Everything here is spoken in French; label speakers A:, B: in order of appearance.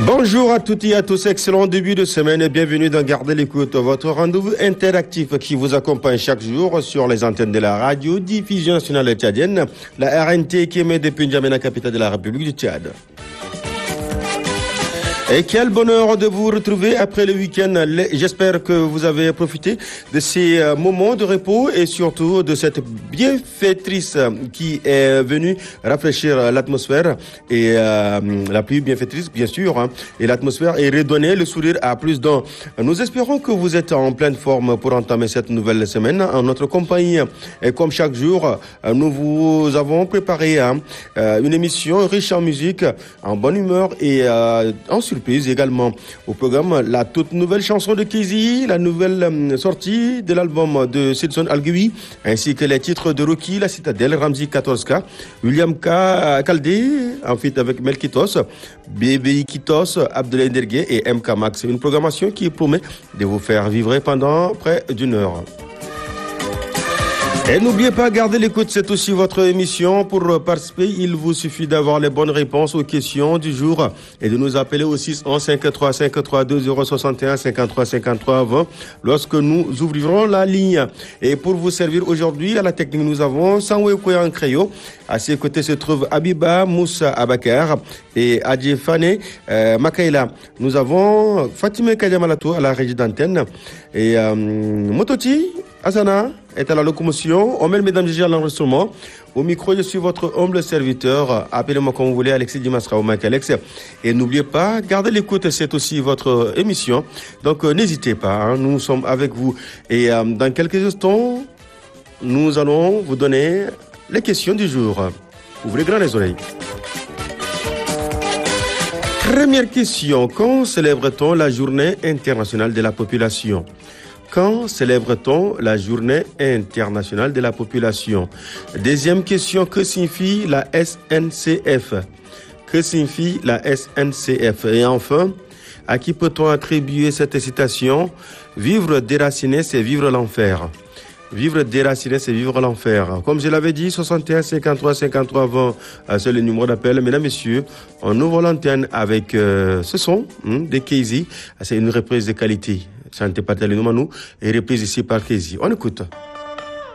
A: Bonjour à toutes et à tous, excellent début de semaine et bienvenue dans Gardez l'écoute, votre rendez-vous interactif qui vous accompagne chaque jour sur les antennes de la radio diffusion nationale tchadienne, la RNT qui émet depuis N'Djamena, capitale de la République du Tchad. Et quel bonheur de vous retrouver après le week-end. J'espère que vous avez profité de ces moments de repos et surtout de cette bienfaitrice qui est venue rafraîchir l'atmosphère et la pluie bienfaitrice, bien sûr, hein, et l'atmosphère et redonner le sourire à plus d'un. Nous espérons que vous êtes en pleine forme pour entamer cette nouvelle semaine en notre compagnie. Et comme chaque jour, nous vous avons préparé une émission riche en musique, en bonne humeur et en surprise également. Au programme, la toute nouvelle chanson de Kézi, la nouvelle sortie de l'album de Sidson Algui, ainsi que les titres de Rocky, La Citadelle, Ramzi 14K, William Kaldé, en feat avec Mel Kitos, BBI Kitos, Abdoulaye Dergué et MK Max. Une programmation qui promet de vous faire vivre pendant près d'une heure. Et n'oubliez pas, gardez l'écoute, c'est aussi votre émission. Pour participer, il vous suffit d'avoir les bonnes réponses aux questions du jour et de nous appeler au 611 53 53 2061 53 53 20 lorsque nous ouvrirons la ligne. Et pour vous servir aujourd'hui, à la technique, nous avons Sanwe Kouya Nkreyo. À ses côtés se trouve Abiba Moussa Abakar et Adje Fane Makaila. Nous avons Fatima Kadiamalato à la régie d'antenne et Mototi Asana est à la locomotion. On met le mesdames et messieurs à l'enregistrement. Au micro, je suis votre humble serviteur. Appelez-moi comme vous voulez, Alexis Dimasra ou Mike Alex. Et n'oubliez pas, gardez l'écoute, c'est aussi votre émission. Donc n'hésitez pas, hein, nous sommes avec vous. Et dans quelques instants, nous allons vous donner les questions du jour. Ouvrez grand les oreilles. Première question, quand célèbre-t-on la journée internationale de la population ? Quand célèbre-t-on la journée internationale de la population? Deuxième question, que signifie la SNCF? Que signifie la SNCF? Et enfin, à qui peut-on attribuer cette citation? Vivre déraciné, c'est vivre l'enfer. Vivre déraciné, c'est vivre l'enfer. Comme je l'avais dit, 61 53 53 20, c'est le numéro d'appel. Mesdames, messieurs, on ouvre l'antenne avec ce son de Kézi. C'est une reprise de qualité. Chante Patel Noumanou et reprise ici par Kézi. On écoute.